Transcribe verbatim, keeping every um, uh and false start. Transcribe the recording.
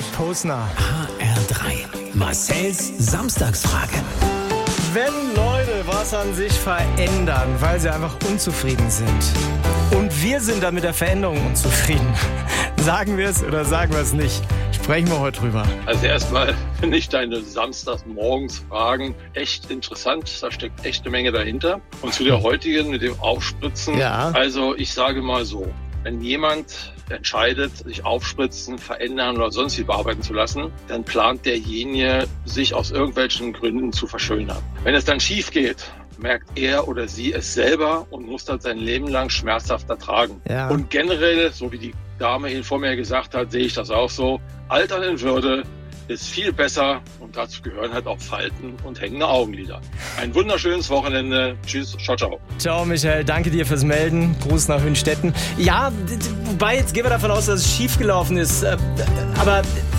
Posner. H R drei. Marcells Samstagsfrage. Wenn Leute was an sich verändern, weil sie einfach unzufrieden sind und wir sind dann mit der Veränderung unzufrieden, sagen wir es oder sagen wir es nicht? Sprechen wir heute drüber. Also erstmal finde ich deine Samstagsmorgens-Fragen echt interessant. Da steckt echt eine Menge dahinter. Und zu der heutigen mit dem Aufspritzen. Ja. Also ich sage mal so, wenn jemand entscheidet, sich aufspritzen, verändern oder sonst wie bearbeiten zu lassen, dann plant derjenige, sich aus irgendwelchen Gründen zu verschönern. Wenn es dann schief geht, merkt er oder sie es selber und muss das sein Leben lang schmerzhaft ertragen. Ja. Und generell, so wie die Dame hier vor mir gesagt hat, sehe ich das auch so. Altern in Würde ist viel besser und dazu gehören halt auch Falten und hängende Augenlider. Ein wunderschönes Wochenende. Tschüss, ciao, ciao. Ciao, Michael. Danke dir fürs Melden. Gruß nach Hünstetten. Ja, wobei, jetzt gehen wir davon aus, dass es schiefgelaufen ist. Aber